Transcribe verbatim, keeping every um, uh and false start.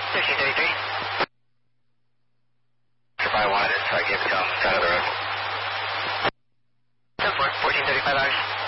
thirteen thirty-three. If I wanted it, so I gave it to him, got of the road. ten four, fourteen thirty-five hours.